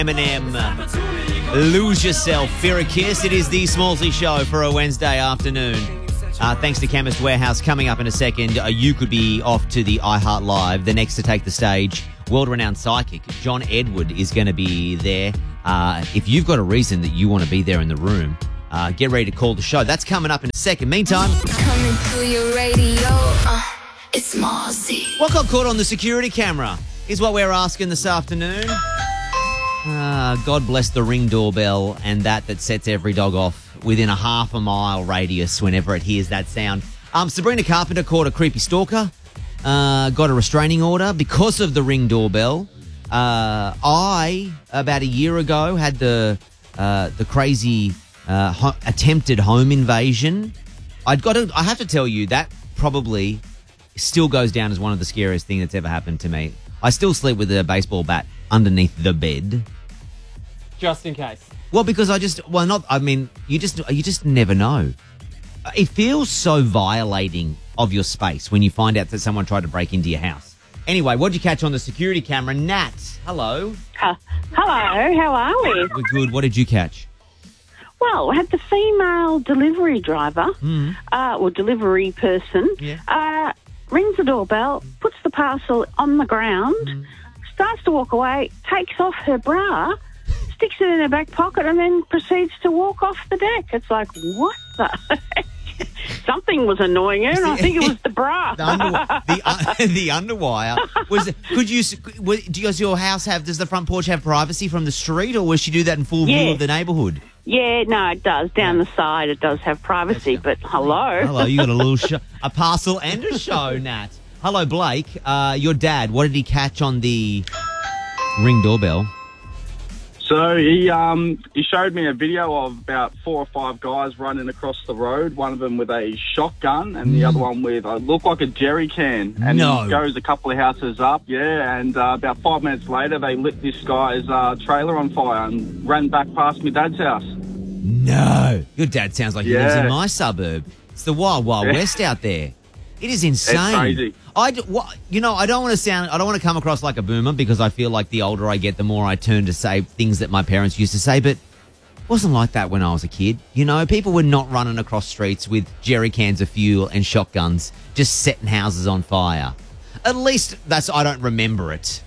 Eminem, Lose Yourself, Fear a Kiss. It is the Smallsy Show for a Wednesday afternoon. Thanks to Chemist Warehouse. Coming up in a second, you could be off to the iHeart Live. The next to take the stage, world-renowned psychic John Edward is going to be there. If you've got a reason that you want to be there in the room, get ready to call the show. That's coming up in a second. Meantime, coming through your radio, it's Smallsy. what got caught on the security camera is what we're asking this afternoon. God bless the Ring doorbell and that sets every dog off within a half a mile radius whenever it hears that sound. Sabrina Carpenter caught a creepy stalker, got a restraining order because of the Ring doorbell. I, about a year ago, had the crazy attempted home invasion. I have to tell you, that probably still goes down as one of the scariest things that's ever happened to me. I still sleep with a baseball bat underneath the bed. Just in case. Well, because you just never know. It feels so violating of your space when you find out that someone tried to break into your house. Anyway, what did you catch on the security camera? Nat, hello. Hello, how are we? We're good. What did you catch? Well, I had the female delivery driver, or delivery person, rings the doorbell, puts the parcel on the ground, starts to walk away, takes off her bra, sticks it in her back pocket, and then proceeds to walk off the deck. It's like, what the heck? Something was annoying her, and I think it was the bra. The underwire. Does your house does the front porch have privacy from the street, or will she do that in full view of the neighbourhood? Yeah, no, it does. Down the side, it does have privacy, but hello. Hello, you got a little a parcel and a show, Nat. Hello, Blake. Your dad, what did he catch on the Ring doorbell? So he showed me a video of about 4 or 5 guys running across the road, one of them with a shotgun and the other one with looked like a jerry can. And he goes a couple of houses up, and about 5 minutes later they lit this guy's trailer on fire and ran back past my dad's house. No. Your dad sounds like he lives in my suburb. It's the wild, wild west out there. It is insane. It's crazy. I don't want to come across like a boomer because I feel like the older I get, the more I turn to say things that my parents used to say, but it wasn't like that when I was a kid. You know, people were not running across streets with jerry cans of fuel and shotguns just setting houses on fire. At least I don't remember it.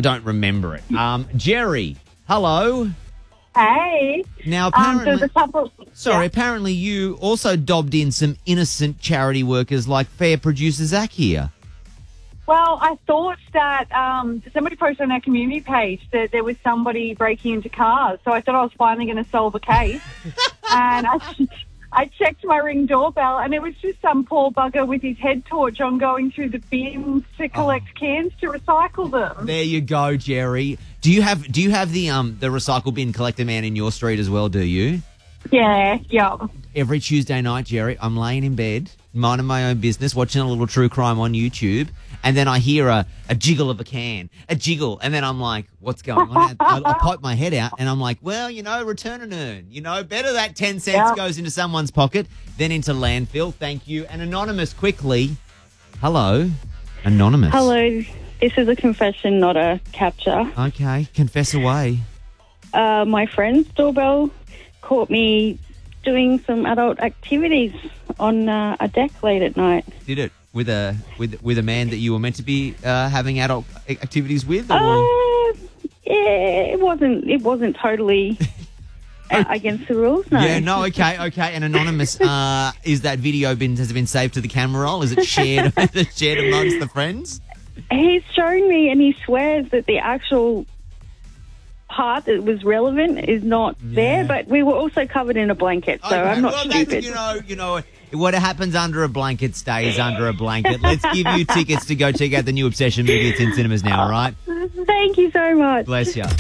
Jerry, hello. Hey. Now, apparently, there's a couple. Apparently you also dobbed in some innocent charity workers like fair producer Zach here. Well, I thought that somebody posted on our community page that there was somebody breaking into cars, so I thought I was finally going to solve a case. And I checked my Ring doorbell, and it was just some poor bugger with his head torch on going through the bins to collect cans to recycle them. There you go, Jerry. Do you have the recycle bin collector man in your street as well, do you? Yeah. Every Tuesday night, Jerry, I'm laying in bed, minding my own business, watching a little true crime on YouTube, and then I hear a jiggle of a can, and then I'm like, what's going on? I pop my head out, and I'm like, well, return and earn. Better that 10 cents goes into someone's pocket than into landfill. Thank you. And Anonymous, quickly. Hello, Anonymous. Hello. This is a confession, not a capture. Okay, confess away. My friend's doorbell caught me doing some adult activities on a deck late at night. Did it with a man that you were meant to be having adult activities with? Or? Yeah, it wasn't totally against the rules. No. Yeah, no, okay. And Anonymous, is that video has it been saved to the camera roll? Is it shared? Is it shared amongst the friends? He's shown me, and he swears that the actual part that was relevant is not there, but we were also covered in a blanket, so I'm not stupid. What happens under a blanket stays under a blanket. Let's give you tickets to go check out the new Obsession movie. It's in cinemas now, all right? Thank you so much. Bless you.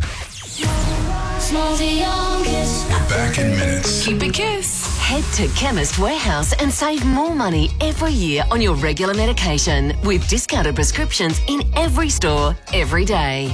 We're back in minutes. Keep it kiss. Head to Chemist Warehouse and save more money every year on your regular medication with discounted prescriptions in every store, every day.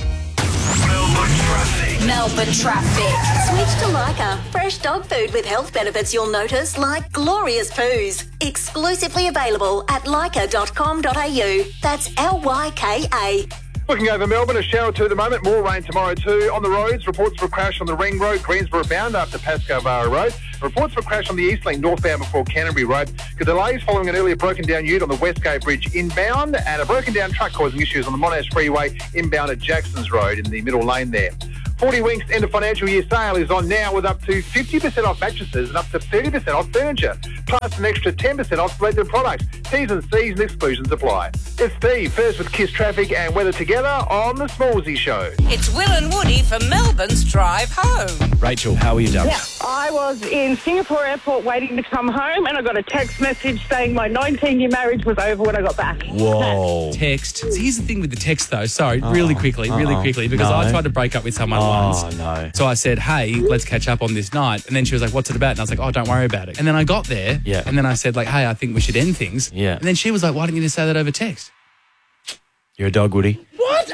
Melbourne traffic. Switch to Lyca. Fresh dog food with health benefits you'll notice, like glorious poos. Exclusively available at lyca.com.au. That's Lyka. Looking over Melbourne, a shower or two at the moment. More rain tomorrow too. On the roads, reports of a crash on the Ring Road, Greensboro bound after Pascoe Vara Road. Reports of a crash on the Eastlink northbound before Canterbury Road. Delays following an earlier broken down ute on the Westgate Bridge inbound, and a broken down truck causing issues on the Monash Freeway inbound at Jackson's Road in the middle lane there. 40 Winks end of financial year sale is on now with up to 50% off mattresses and up to 30% off furniture, plus an extra 10% off blended products. T's and C's and exclusions apply. It's Steve, first with Kiss Traffic and weather together on The Smallsy Show. It's Will and Woody for Melbourne's Drive Home. Rachel, how are you, darling? Yeah, I was in Singapore airport waiting to come home and I got a text message saying my 19-year marriage was over when I got back. Whoa. Text. So here's the thing with the text, though. Sorry, really quickly, because I tried to break up with someone once. Oh, no. So I said, hey, let's catch up on this night. And then she was like, what's it about? And I was like, oh, don't worry about it. And then I got there. Yeah. And then I said, like, hey, I think we should end things. Yeah. And then she was like, why didn't you just say that over text? You're a dog, Woody. What?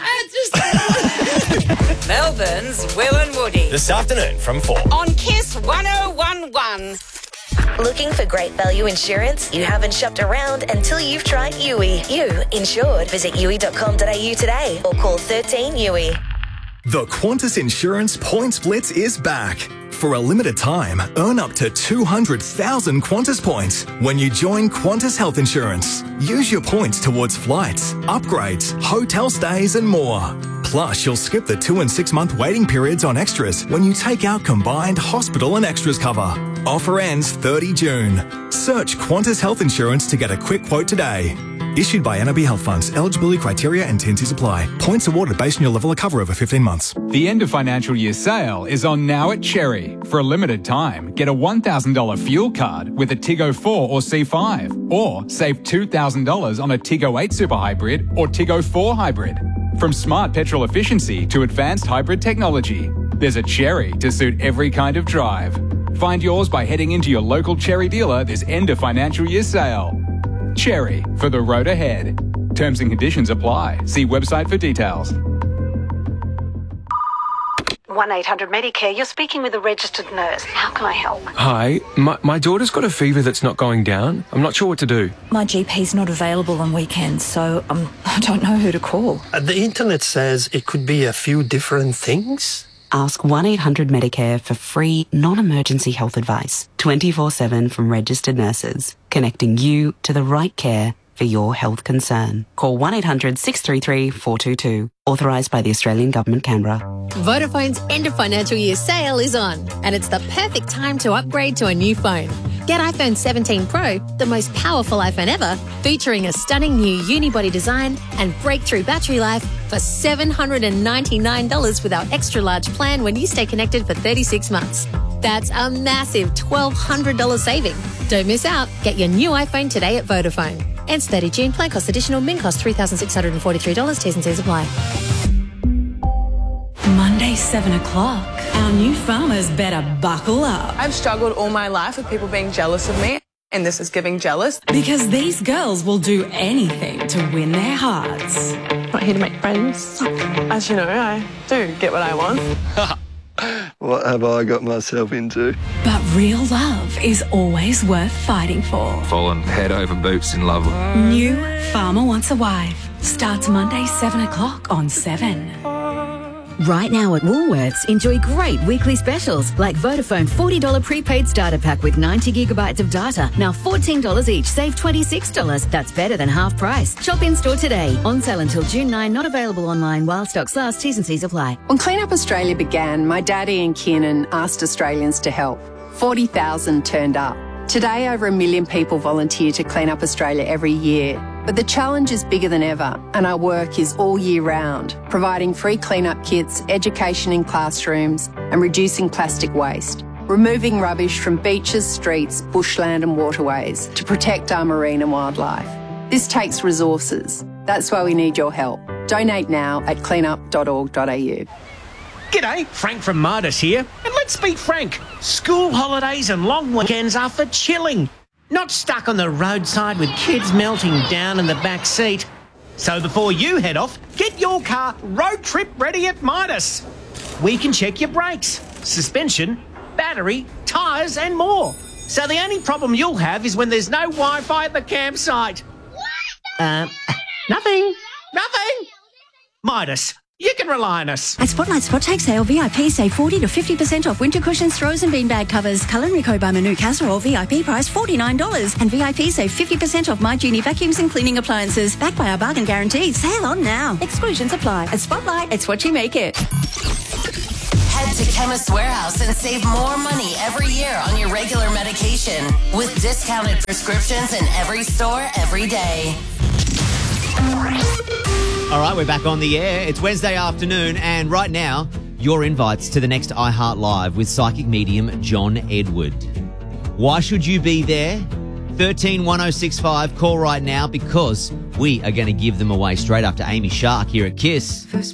Melbourne's Will and Woody. This afternoon from 4. On Kiss 1011. Looking for great value insurance? You haven't shopped around until you've tried Yui. You insured. Visit yui.com.au today or call 13 Yui. The Qantas Insurance Points Blitz is back. For a limited time, earn up to 200,000 Qantas points when you join Qantas Health Insurance. Use your points towards flights, upgrades, hotel stays and more. Plus, you'll skip the 2 and 6 month waiting periods on extras when you take out combined hospital and extras cover. Offer ends 30 June. Search Qantas Health Insurance to get a quick quote today. Issued by NRB Health Funds. Eligibility criteria and T&Cs apply. Points awarded based on your level of cover over 15 months. The end of financial year sale is on now at Cherry. For a limited time, get a $1,000 fuel card with a Tiggo 4 or C5. Or save $2,000 on a Tiggo 8 Super Hybrid or Tiggo 4 Hybrid. From smart petrol efficiency to advanced hybrid technology, there's a Cherry to suit every kind of drive. Find yours by heading into your local Cherry dealer this end of financial year sale. Cherry, for the road ahead. Terms and conditions apply. See website for details. 1-800-MEDICARE. You're speaking with a registered nurse. How can I help? Hi, my daughter's got a fever that's not going down. I'm not sure what to do. My GP's not available on weekends, so I don't know who to call. The internet says it could be a few different things. Ask 1-800-MEDICARE for free, non-emergency health advice, 24/7 from registered nurses, connecting you to the right care for your health concern. Call 1-800-633-422. Authorised by the Australian Government, Canberra. Vodafone's end of financial year sale is on, and it's the perfect time to upgrade to a new phone. Get iPhone 17 Pro, the most powerful iPhone ever, featuring a stunning new unibody design and breakthrough battery life for $799 with our extra large plan when you stay connected for 36 months. That's a massive $1,200 saving. Don't miss out. Get your new iPhone today at Vodafone. Ends 30 June. Plan cost additional. Min cost $3,643. T's and C's apply. Monday, 7 o'clock. Our new farmers better buckle up. I've struggled all my life with people being jealous of me, and this is giving jealous. Because these girls will do anything to win their hearts. Not here to make friends. As you know, I do get what I want. What have I got myself into? But real love is always worth fighting for. Fallen head over boots in love. New Farmer Wants a Wife. Starts Monday, 7 o'clock on 7. Right now at Woolworths, enjoy great weekly specials like Vodafone $40 prepaid starter pack with 90 gigabytes of data. Now $14 each, save $26. That's better than half price. Shop in store today. On sale until June 9, not available online while stocks last. T's and C's apply. When Clean Up Australia began, my dad Ian Kiernan asked Australians to help. 40,000 turned up. Today, over 1 million people volunteer to clean up Australia every year. But the challenge is bigger than ever, and our work is all year round, providing free clean-up kits, education in classrooms, and reducing plastic waste. Removing rubbish from beaches, streets, bushland and waterways to protect our marine and wildlife. This takes resources. That's why we need your help. Donate now at cleanup.org.au. G'day, Frank from Midas here. And let's be frank, school holidays and long weekends are for chilling. Not stuck on the roadside with kids melting down in the back seat. So before you head off, get your car road trip ready at Midas. We can check your brakes, suspension, battery, tyres and more. So the only problem you'll have is when there's no Wi-Fi at the campsite. Nothing. Midas, you can rely on us. At Spotlight Spot Take Sale, VIP save 40 to 50% off winter cushions, throws and beanbag covers. Culinary Co by Manu Casserole, VIP price $49. And VIP save 50% off My Genie vacuums and cleaning appliances. Backed by our bargain guarantee. Sale on now. Exclusions apply. At Spotlight, it's what you make it. Head to Chemist Warehouse and save more money every year on your regular medication with discounted prescriptions in every store, every day. All right, we're back on the air. It's Wednesday afternoon, and right now, your invites to the next iHeart Live with psychic medium John Edward. Why should you be there? 131065. Call right now because we are going to give them away straight after Amy Shark here at KISS.